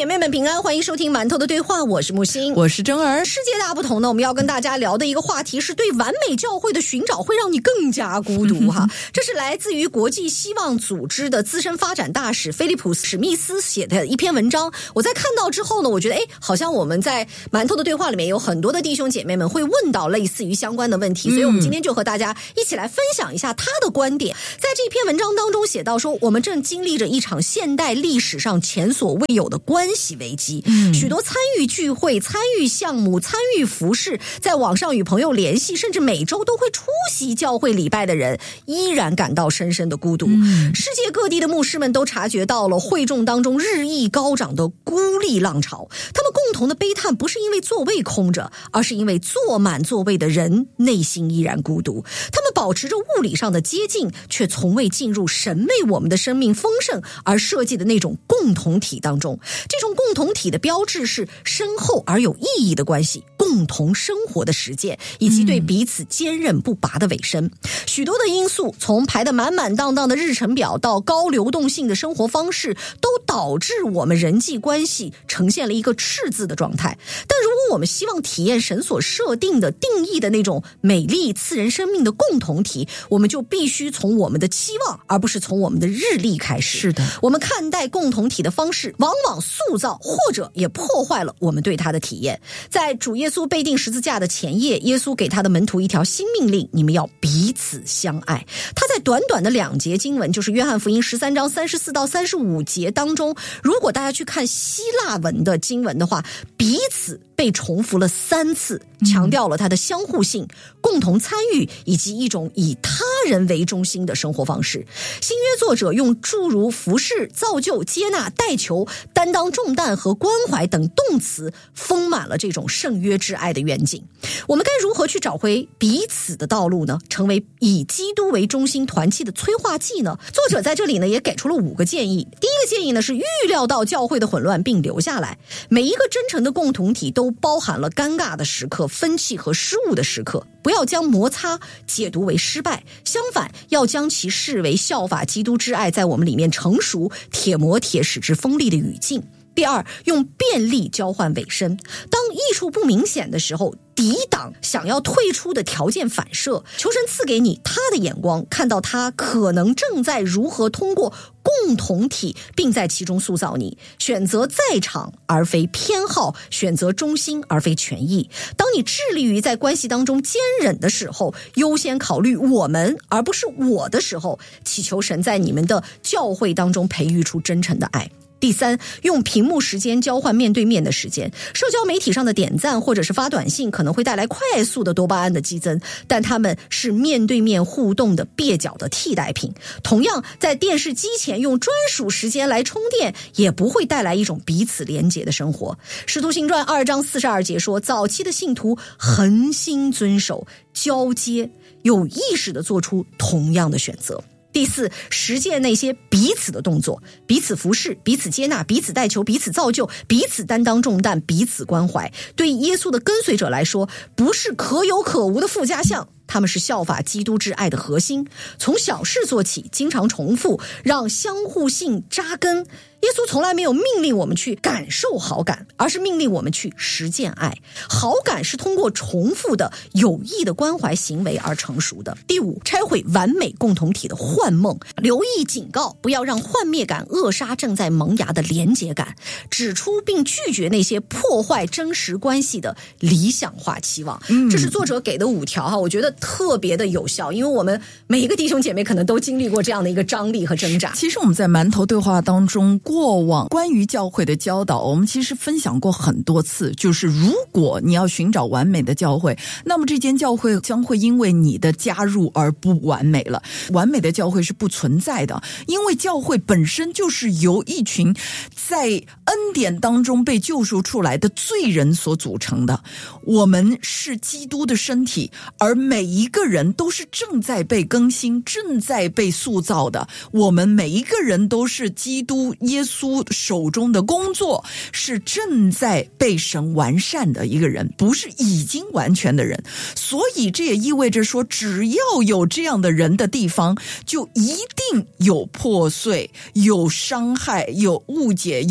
姐妹们平安，欢迎收听馒头的对话，我是木星， 我是真儿。 世界大不同呢，我们要跟大家聊的一个话题是对完美教会的寻找会让你更加孤独哈。这是来自于国际希望组织的资深发展大使菲利普·史密斯写的一篇文章。我在看到之后呢，我觉得好像我们在馒头的对话里面有很多的弟兄姐妹们会问到类似于相关的问题，所以我们今天就和大家一起来分享一下他的观点。在这篇文章当中写到说，我们正经历着一场现代历史上前所未有的关系危机，许多参与聚会、参与项目、参与服事，在网上与朋友联系，甚至每周都会出席教会礼拜的人，依然感到深深的孤独。世界各地的牧师们都察觉到了会众当中日益高涨的孤立浪潮，他们共同的悲叹不是因为座位空着，而是因为坐满座位的人内心依然孤独。他们保持着物理上的接近，却从未进入神为我们的生命丰盛而设计的那种共同体当中。这种共同体的标志是深厚而有意义的关系，共同生活的实践，以及对彼此坚韧不拔的委身。许多的因素，从排得满满当当的日程表到高流动性的生活方式，都导致我们人际关系呈现了一个赤字的状态。但如果我们希望体验神所设定的定义的那种美丽赐人生命的共同体，我们就必须从我们的期望，而不是从我们的日历开始。 是的， 我们看待共同体的方式往往塑造或者也破坏了我们对它的体验。在主耶稣被钉十字架的前夜，耶稣给他的门徒一条新命令，你们要彼此相爱。他在短短的2节经文，就是约翰福音13章34到35节当中，如果大家去看希腊文的经文的话，彼此被重复了3次，强调了它的相互性、共同参与以及一种以他人为中心的生活方式。新约作者用诸如服侍、造就、接纳、代求、担当重担和关怀等动词，丰满了这种圣约之爱的愿景。我们该如何去找回彼此的道路呢？成为以基督为中心团契的催化剂呢？作者在这里呢也给出了5个建议。第一个建议呢是预料到教会的混乱并留下来。每一个真诚的共同体都包含了尴尬的时刻、分歧和失误的时刻，不要将摩擦解读为失败，相反要将其视为效法基督之爱在我们里面成熟、铁磨铁使之锋利的语境。第二，用便利交换委身。当益处不明显的时候，抵挡想要退出的条件反射，求神赐给你他的眼光，看到他可能正在如何通过共同体并在其中塑造你，选择在场而非偏好，选择中心而非权益。当你致力于在关系当中坚忍的时候，优先考虑我们而不是我的时候，祈求神在你们的教会当中培育出真诚的爱。第三，用屏幕时间交换面对面的时间。社交媒体上的点赞或者是发短信可能会带来快速的多巴胺的激增，但它们是面对面互动的蹩脚的替代品。同样，在电视机前用专属时间来充电，也不会带来一种彼此连结的生活。使徒行传2章42节说，早期的信徒恒心遵守、交接，有意识地做出同样的选择。第四，实践那些彼此的动作，彼此服侍、彼此接纳、彼此代求、彼此造就、彼此担当重担、彼此关怀。对耶稣的跟随者来说，不是可有可无的附加项，他们是效法基督之爱的核心。从小事做起，经常重复，让相互性扎根。耶稣从来没有命令我们去感受好感，而是命令我们去实践爱。好感是通过重复的有益的关怀行为而成熟的。第五，拆毁完美共同体的幻梦，留意警告，不要让幻灭感扼杀正在萌芽的连结感，指出并拒绝那些破坏真实关系的理想化期望。这是作者给的5条我觉得特别的有效，因为我们每一个弟兄姐妹可能都经历过这样的一个张力和挣扎。 其实我们在馒头对话当中，过往关于教会的教导，我们其实分享过很多次，就是如果你要寻找完美的教会，那么这间教会将会因为你的加入而不完美了。完美的教会是不存在的，因为教会本身就是由一群在恩典当中被救赎出来的罪人所组成的。我们是基督的身体，而每一个人都是正在被更新、正在被塑造的。我们每一个人都是基督耶稣手中的工作，是正在被神完善的一个人，不是已经完全的人。所以这也意味着说，只要有这样的人的地方，就一定有破碎、有伤害、有误解、有软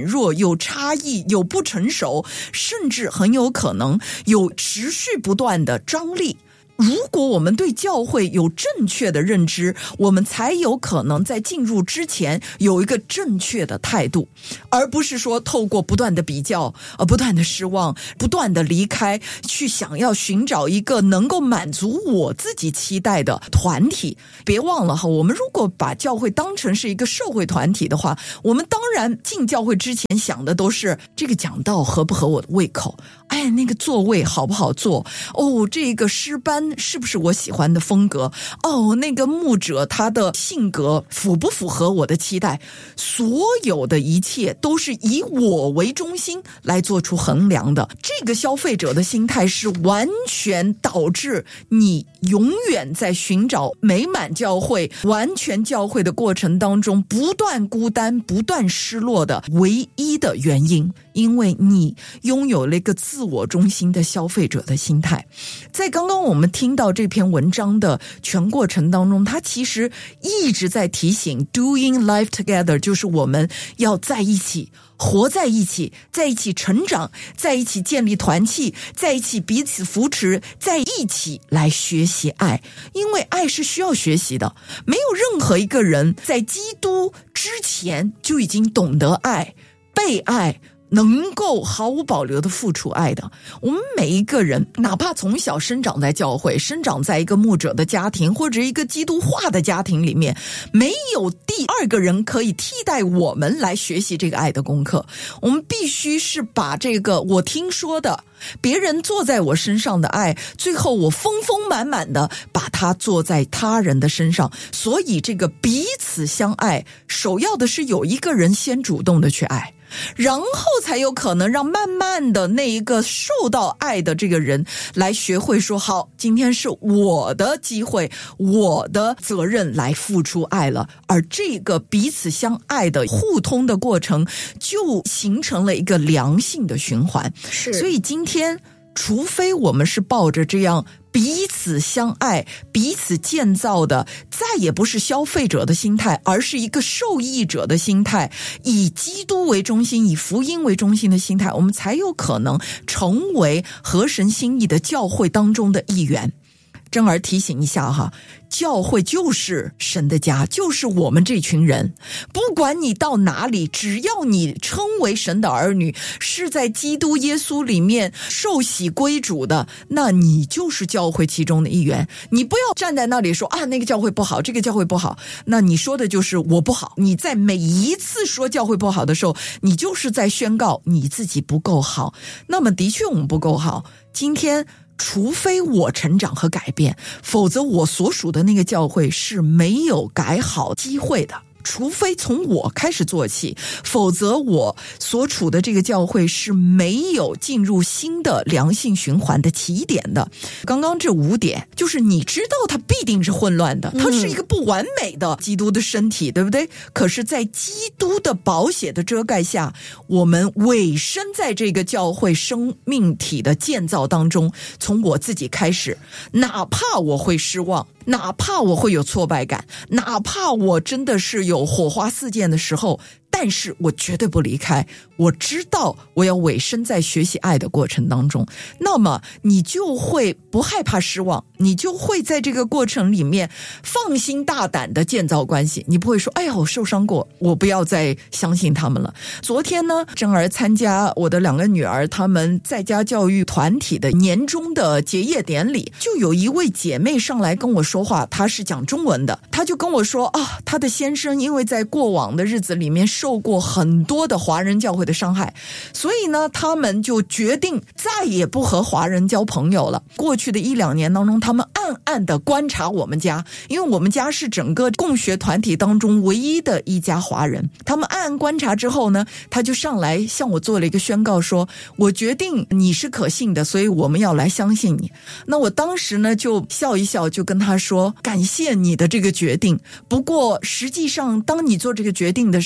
弱，有差异，有不成熟，甚至很有可能有持续不断的张力。如果我们对教会有正确的认知，我们才有可能在进入之前有一个正确的态度，而不是说透过不断的比较，不断的失望，不断的离开，去想要寻找一个能够满足我自己期待的团体。别忘了哈，我们如果把教会当成是一个社会团体的话，我们当然进教会之前想的都是这个讲道合不合我的胃口，哎，那个座位好不好坐，哦，这个诗班是不是我喜欢的风格，哦，那个牧者他的性格符不符合我的期待，所有的一切都是以我为中心来做出衡量的。这个消费者的心态是完全导致你永远在寻找美满教会、完全教会的过程当中不断孤单、不断失落的唯一的原因，因为你拥有了一个自我中心的消费者的心态。在刚刚我们听到这篇文章的全过程当中，他其实一直在提醒 doing life together， 就是我们要在一起，活在一起，在一起成长，在一起建立团契，在一起彼此扶持，在一起来学习爱。因为爱是需要学习的，没有任何一个人在基督之前就已经懂得爱、被爱，能够毫无保留的付出爱的。我们每一个人，哪怕从小生长在教会，生长在一个牧者的家庭，或者一个基督化的家庭里面，没有第二个人可以替代我们来学习这个爱的功课。我们必须是把这个我听说的别人做在我身上的爱，最后我丰丰满满的把它做在他人的身上。所以这个彼此相爱，首要的是有一个人先主动的去爱，然后才有可能让慢慢的那一个受到爱的这个人来学会说，好，今天是我的机会，我的责任来付出爱了。而这个彼此相爱的互通的过程就形成了一个良性的循环。 是， 所以今天除非我们是抱着这样彼此相爱、彼此建造的，再也不是消费者的心态，而是一个受益者的心态，以基督为中心、以福音为中心的心态，我们才有可能成为合神心意的教会当中的一员。珍儿提醒一下哈，教会就是神的家，就是我们这群人，不管你到哪里，只要你称为神的儿女，是在基督耶稣里面受洗归主的，那你就是教会其中的一员。你不要站在那里说啊，那个教会不好，这个教会不好，那你说的就是我不好。你在每一次说教会不好的时候，你就是在宣告你自己不够好。那么的确我们不够好，今天除非我成长和改变，否则我所属的那个教会是没有改好机会的。除非从我开始做起，否则我所处的这个教会是没有进入新的良性循环的起点的。刚刚这5点，就是你知道它必定是混乱的，它是一个不完美的基督的身体，对不对？可是在基督的宝血的遮盖下，我们委身在这个教会生命体的建造当中，从我自己开始，哪怕我会失望，哪怕我会有挫败感，哪怕我真的是有火花四溅的时候，但是我绝对不离开。我知道我要委身在学习爱的过程当中，那么你就会不害怕失望，你就会在这个过程里面放心大胆的建造关系。你不会说哎呀我受伤过，我不要再相信他们了。昨天呢，珍儿参加我的2个女儿他们在家教育团体的年终的结业典礼，就有一位姐妹上来跟我说话，她是讲中文的，她就跟我说啊，她的先生因为在过往的日子里面受过很多的华人教会的伤害，所以呢他们就决定再也不和华人交朋友了。过去的1-2年当中，他们暗暗的观察我们家，因为我们家是整个共学团体当中唯一的一家华人。他们暗暗观察之后呢，他就上来向我做了一个宣告，说我决定你是可信的，所以我们要来相信你。那我当时呢就笑一笑，就跟他说感谢你的这个决定，不过实际上当你做这个决定的时候，你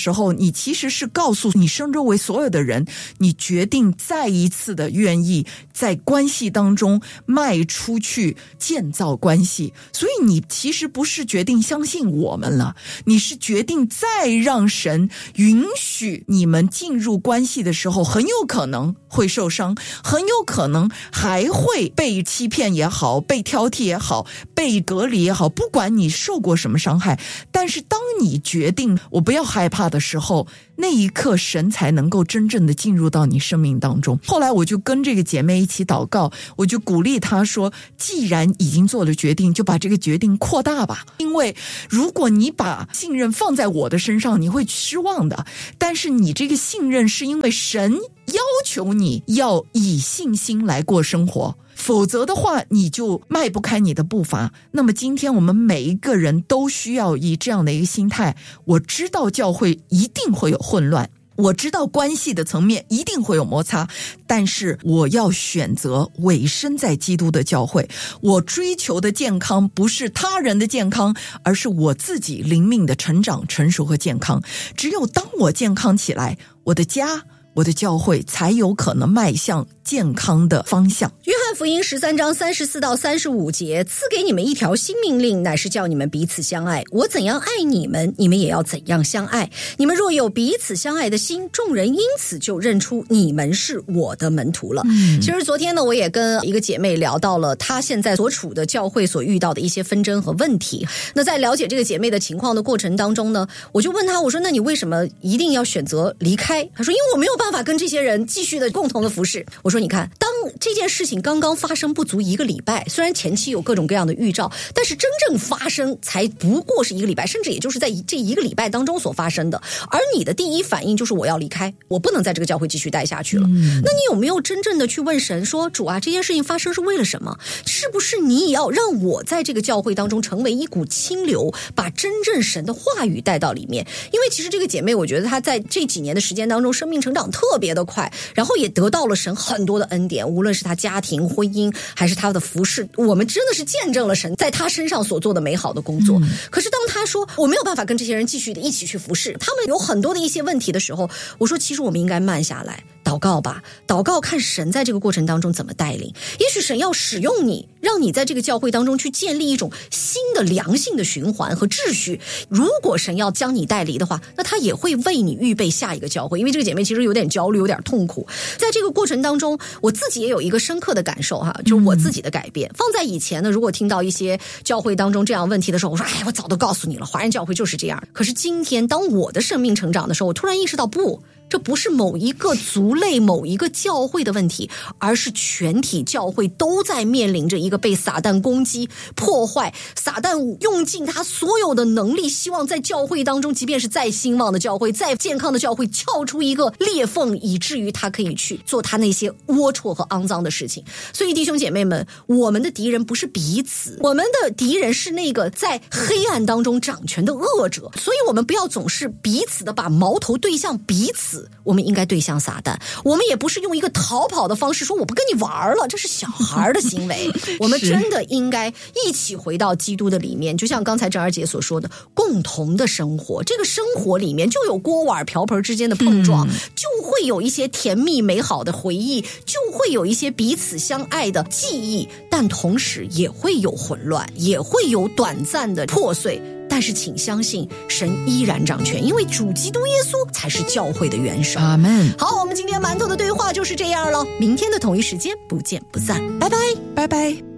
你其实是告诉你身周围所有的人，你决定再一次的愿意在关系当中迈出去建造关系。所以你其实不是决定相信我们了，你是决定再让神允许你们进入关系的时候，很有可能会受伤，很有可能还会被欺骗也好，被挑剔也好，被隔离也好，不管你受过什么伤害，但是当你决定我不要害怕的时候，那一刻神才能够真正的进入到你生命当中。后来我就跟这个姐妹一起祷告，我就鼓励她说，既然已经做了决定，就把这个决定扩大吧，因为如果你把信任放在我的身上，你会失望的，但是你这个信任是因为神要求你要以信心来过生活，否则的话你就迈不开你的步伐。那么今天我们每一个人都需要以这样的一个心态，我知道教会一定会有混乱，我知道关系的层面一定会有摩擦，但是我要选择委身在基督的教会。我追求的健康不是他人的健康，而是我自己灵命的成长、成熟和健康。只有当我健康起来，我的家、我的教会才有可能迈向健康的方向。 约翰福音13章34到35节，赐给你们一条新命令，乃是叫你们彼此相爱。我怎样爱你们，你们也要怎样相爱。你们若有彼此相爱的心，众人因此就认出你们是我的门徒了。其实昨天呢，我也跟一个姐妹聊到了她现在所处的教会所遇到的一些纷争和问题。那在了解这个姐妹的情况的过程当中呢，我就问她，我说那你为什么一定要选择离开？她说因为我没有办法跟这些人继续的共同的服侍。我说你看，当这件事情刚刚发生不足1个礼拜，虽然前期有各种各样的预兆，但是真正发生才不过是1个礼拜，甚至也就是在这1个礼拜当中所发生的。而你的第一反应就是我要离开，我不能在这个教会继续待下去了。那你有没有真正的去问神说，主啊，这件事情发生是为了什么？是不是你也要让我在这个教会当中成为一股清流，把真正神的话语带到里面？因为其实这个姐妹，我觉得她在这几年的时间当中，生命成长特别的快，然后也得到了神很多的恩典，无论是她家庭、婚姻，还是她的服事，我们真的是见证了神在她身上所做的美好的工作。可是当她说我没有办法跟这些人继续的一起去服事，他们有很多的一些问题的时候，我说其实我们应该慢下来，祷告吧，祷告看神在这个过程当中怎么带领。也许神要使用你，让你在这个教会当中去建立一种新的良性的循环和秩序。如果神要将你带离的话，那他也会为你预备下一个教会。因为这个姐妹其实有点焦虑，有点痛苦。在这个过程当中，我自己也有一个深刻的感受哈，就是我自己的改变。放在以前呢，如果听到一些教会当中这样问题的时候，我说哎，我早都告诉你了，华人教会就是这样。可是今天当我的生命成长的时候，我突然意识到，不，这不是某一个族类、某一个教会的问题，而是全体教会都在面临着一个被撒旦攻击、破坏。撒旦用尽他所有的能力，希望在教会当中，即便是再兴旺的教会、再健康的教会，撬出一个裂缝，以至于他可以去做他那些龌龊和肮脏的事情。所以弟兄姐妹们，我们的敌人不是彼此，我们的敌人是那个在黑暗当中掌权的恶者。所以我们不要总是彼此的把矛头对向彼此，我们应该对向撒旦。我们也不是用一个逃跑的方式说我不跟你玩了，这是小孩的行为。我们真的应该一起回到基督的里面，就像刚才郑二姐所说的，共同的生活。这个生活里面就有锅碗瓢盆之间的碰撞，就会有一些甜蜜美好的回忆，就会有一些彼此相爱的记忆，但同时也会有混乱，也会有短暂的破碎。但是请相信神依然掌权，因为主基督耶稣才是教会的元首。 阿们。 好，我们今天馒头的对话就是这样了，明天的同一时间不见不散，拜拜， 拜拜。